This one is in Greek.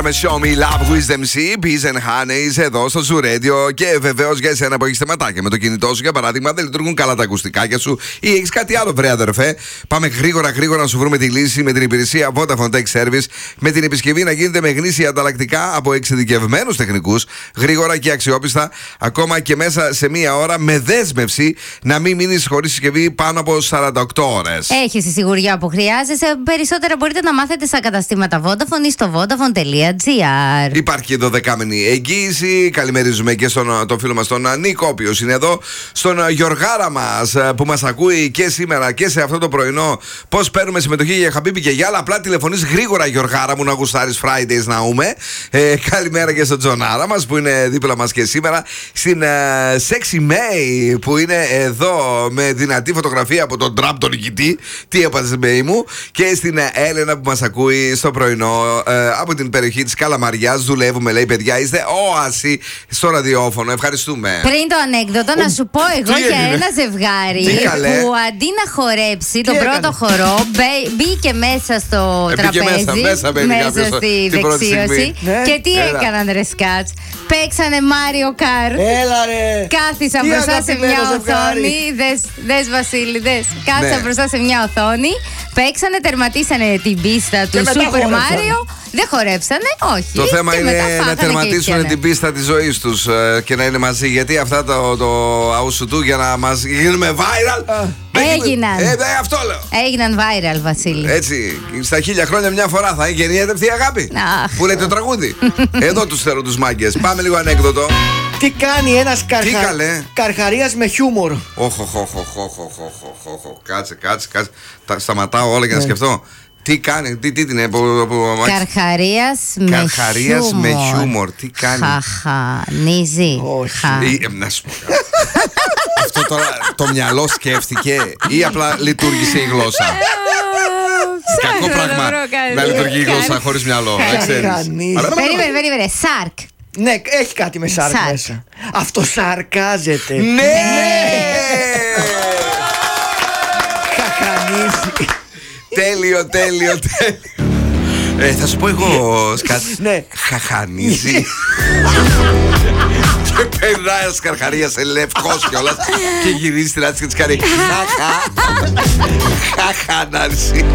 Με Show Me Love with MC, Bees and Honeys εδώ στο Zoo Radio. Και βεβαίως για εσένα που έχεις θεματάκια με το κινητό σου, για παράδειγμα, δεν λειτουργούν καλά τα ακουστικάκια σου ή έχεις κάτι άλλο, βρε αδερφέ. Πάμε γρήγορα να σου βρούμε τη λύση με την υπηρεσία Vodafone Tech Service. Με την επισκευή να γίνεται με γνήσια ανταλλακτικά από εξειδικευμένους τεχνικούς, γρήγορα και αξιόπιστα, ακόμα και μέσα σε μία ώρα, με δέσμευση να μην μείνεις χωρίς συσκευή πάνω από 48 ώρες. Έχεις τη σιγουριά που χρειάζεσαι. Περισσότερα μπορείτε να μάθετε στα καταστήματα Vodafone ή στο vodafone.gr. Υπάρχει εδώ δεκάμενη εγγύηση. Καλημερίζουμε και τον φίλο μας τον Νίκο, ο οποίος είναι εδώ. Στον Γιωργάρα μας που μας ακούει και σήμερα και σε αυτό το πρωινό. Πώς παίρνουμε συμμετοχή για Χαμπίπη και για άλλα. Απλά τηλεφωνείς γρήγορα, Γιωργάρα μου, να γουστάρεις Fridays να ούμε. Καλημέρα και στον Τζονάρα μας που είναι δίπλα μας και σήμερα. Στην Sexy May που είναι εδώ με δυνατή φωτογραφία από τον Τραμπ τον νικητή. Τι έπαθες, May μου. Και στην Έλενα που μας ακούει στο πρωινό από την περιοχή της Καλαμαριάς. Δουλεύουμε, λέει, παιδιά, είστε όαση στο ραδιόφωνο. Ευχαριστούμε. Πριν το ανέκδοτο, να σου πω εγώ για ένα ζευγάρι που αντί να χορέψει τον πρώτο χορό, μπήκε μέσα στο τραπέζι, μέσα στη δεξίωση. Και τι έκαναν, ρε Σκάτς? Παίξανε Mario Kart. Έλα ρε. Κάθισαν μπροστά σε μια οθόνη. Δες Βασίλη, δες. Κάθισαν μπροστά σε μια οθόνη. Παίξανε, τερματίσανε την πίστα του Super Mario. Δεν χορέψανε, όχι. Το θέμα είναι να τερματίσουν την πίστα της ζωής τους και να είναι μαζί. Γιατί αυτά το αουσουτού για να μας γίνουμε viral. Έγιναν. Αυτό λέω. Έγιναν viral, Βασίλη. Έτσι, στα 1000 χρόνια μια φορά θα γεννιέται αυτή η αγάπη. Που λέει το τραγούδι. Εδώ τους θέλω τους μάγκες. Πάμε λίγο ανέκδοτο. Τι κάνει ένας καρχαρίας με χιούμορ? Κάτσε. Τα σταματάω όλα για να σκεφτώ. Τι κάνει, τι είναι? Καρχαρίας με χιούμορ. Τι κάνει? Χαχανίζει. Να σου πω. Αυτό τώρα το μυαλό σκέφτηκε ή απλά λειτουργήσε η γλώσσα? Κακό πράγμα να λειτουργεί η γλώσσα χωρίς μυαλό. Περίμενε. Σάρκ. Ναι, έχει κάτι με σάρκ μέσα. Αυτό σαρκάζεται. Ναι. Χαχανίζει. Τέλειο. Θα σου πω εγώ, Σκάτ. Ναι. Χαχανίζει. Και περνάει ένας καρχαρίας λευκός κιόλας και γυρίζει την άτσι και της κάνει χαχανάζει.